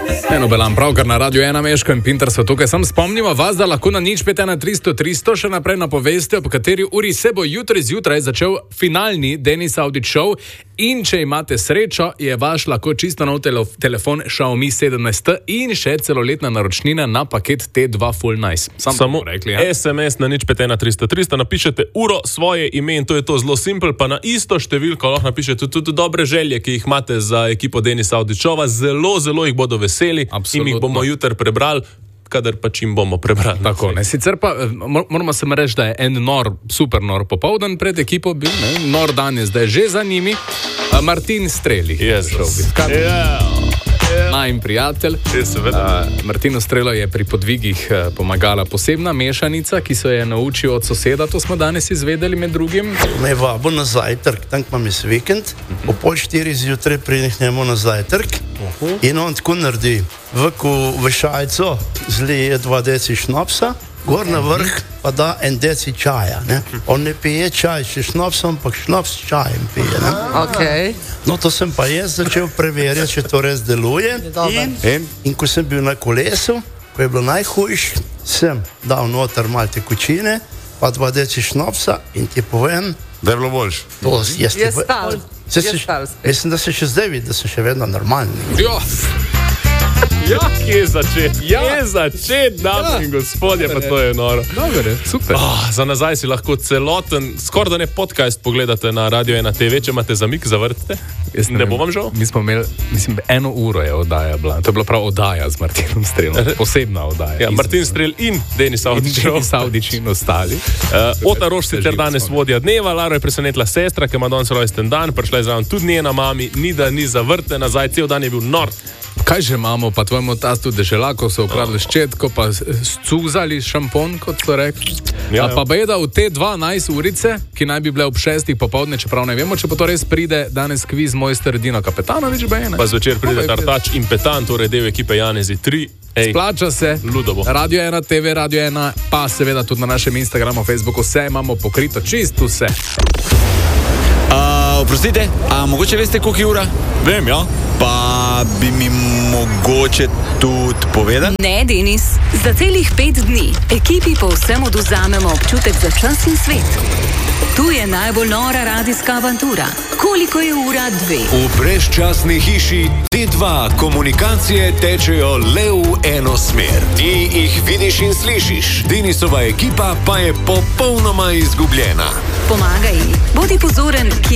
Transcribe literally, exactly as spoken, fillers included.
Eno belam pravkar na Radio ena Meško in Pinter so tukaj. Sam spomnimo vas, da lahko na nič pet ena tristo tristo še naprej napoveste, po kateri uri se bo jutri zjutraj začel finalni Denis Audić Show. In če imate srečo, je vaš lahko čisto nov telefon Xiaomi sedemnajst T in še celoletna naročnina na paket T dva Full Nice. Sam Samo rekli, ja? es em es na nič pet ena tristo tristo, napišete uro, svoje ime in to je to zelo simpel, pa na isto številko lahko napišete tudi dobre želje, ki jih imate za ekipo Denis Audić Showa. Zelo, zelo jih bodo veseli. Absolutno. In jih bomo jutri prebrali, kadar pa čim bomo prebrali. Tako, ne. Sicer pa moramo se reči, da je en nor, super nor popoldan pred ekipo bil, ne? Nor dan je zdaj že za njimi. Martin Streli. Jezus. Yeah. Najim prijatelj. Uh, Martinu Strelo je pri podvigih uh, pomagala posebna mešanica, ki so je naučil od soseda, to smo danes izvedeli med drugim. Me vabo na zajtrk, tam imam jaz vikend, uh-huh. o pol štiri zjutraj pridemo na zajtrk uh-huh. in on tako naredi. V, v šajco zlije dva deci šnopsa, gor na vrh pa da en deci čaja. Ne? On ne pije čaj s šnopsom, ampak šnops s čajem pije. Ne? Okay. No, to sem pa jaz začel preverjati, če to res deluje. In, in, in ko sem bil na kolesu, ko je bilo najhujš, sem dal noter malo tekočine, pa dva deci šnopsa in ti povem, da je bilo boljš. To, jaz je stal. Se, se, mislim, da se še zdaj vidi, da sem še vedno normalni. Jo. Ja, kje začet? Ja. Kje začet, dame in gospodje, pa to je noro. Dobre, super. Oh, za nazaj si lahko celoten, skoraj da ne podcast pogledate na Radio ena te ve, če imate zamik, zavrtite. Ne, ne bo vam žal? Mi smo imeli, mislim, eno uro je oddaja bila. To je bila prav oddaja z Martinom Strelom. Posebna oddaja. Ja, Martin Strel in Denis Audić Show. Denis Audić in ostali. Uh, Ota Roš sicer danes vodja dneva, Laro je presenetila sestra, ki ima danes rojsten dan, prišla je zraven tudi njena mami, ni da ni zavrte nazaj, cel dan je bil nor. Kaj že imamo, pa tvojemu tastu deželako so ukradli ščetko, pa scuzali šampon, kot so rekli. Ja, pa beda v te dvanajst urice, ki naj bi bile ob šestih popovdne, čeprav ne vemo, če pa to res pride danes kviz mojster Dino Kapetanović, bejene. Pa zvečer pride Tartač in Petan, torej del ekipe Janezi tri. Ej, splača se. Ludovo. Radio ena te ve, Radio ena, pa seveda tudi na našem Instagramu, Facebooku, vse imamo pokrito, čisto vse. Uh, oprostite, a mogoče veste, koliko je ura? Vem, ja. Pa bi mi mogoče tudi povedali? Ne, Denis. Za celih pet dni ekipi povsem odvzamemo občutek za čas in svet. Tu je najbolj nora radijska avantura. Koliko je ura dve? V brezčasni hiši T dva komunikacije tečejo le v eno smer. Ti jih vidiš in slišiš. Denisova ekipa pa je popolnoma izgubljena. Pomagaj, bodi pozoren, ki